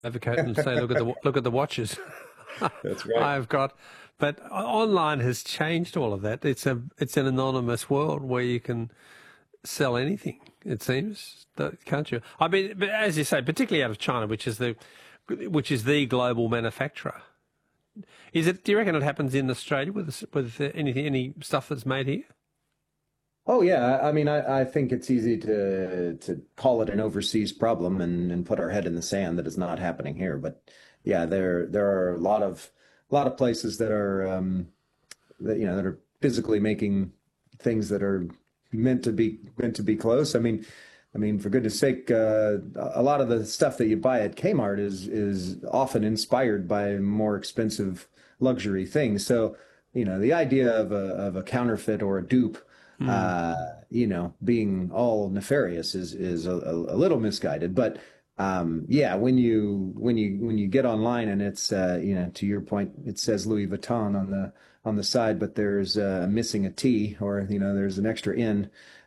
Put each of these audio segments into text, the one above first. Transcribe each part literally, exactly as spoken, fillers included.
advocate and say, look at the look at the watches. That's right. I've got, but online has changed all of that. It's a it's an anonymous world where you can sell anything. It seems, can't you? I mean, but as you say, particularly out of China, which is the which is the global manufacturer. Is it? Do you reckon it happens in Australia with with anything any stuff that's made here? Oh yeah, I mean, I, I think it's easy to to call it an overseas problem and, and put our head in the sand that it's not happening here. But yeah, there there are a lot of a lot of places that are um, that you know that are physically making things that are meant to be meant to be close. I mean, I mean, for goodness sake, uh, a lot of the stuff that you buy at Kmart is is often inspired by more expensive luxury things. So you know, the idea of a of a counterfeit or a dupe. Mm. Uh, you know, being all nefarious is is a, a little misguided, but um, yeah, when you when you when you get online and it's uh, you know, to your point, it says Louis Vuitton on the on the side, but there's uh, missing a T, or you know, there's an extra N,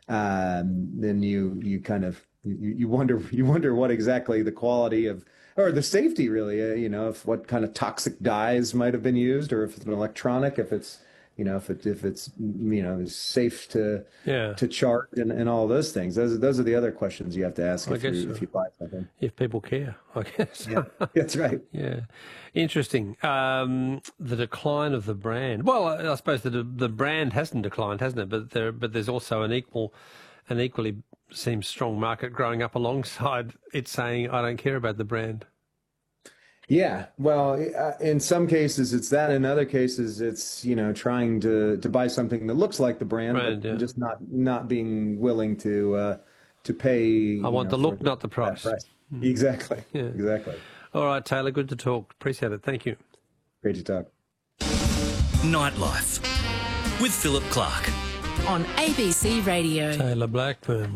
um, then you you kind of you, you wonder you wonder what exactly the quality of or the safety really, uh, you know, if what kind of toxic dyes might have been used, or if it's an electronic, if it's You know, if it if it's you know safe to yeah. to chart and, and all those things. Those those are the other questions you have to ask I if you so. if you buy something. If people care, I guess. Yeah, that's right. Yeah, interesting. Um, the decline of the brand. Well, I, I suppose the the brand hasn't declined, hasn't it? But there but there's also an equal, an equally seems strong market growing up alongside it saying, I don't care about the brand. Yeah, well, in some cases it's that. In other cases, it's you know trying to, to buy something that looks like the brand, brand but yeah. just not not being willing to uh, to pay. I want know, the look, for, not the price. price. Mm. Exactly. Yeah. Exactly. All right, Taylor. Good to talk. Appreciate it. Thank you. Great to talk. Nightlife with Philip Clark on A B C Radio. Taylor Blackburn.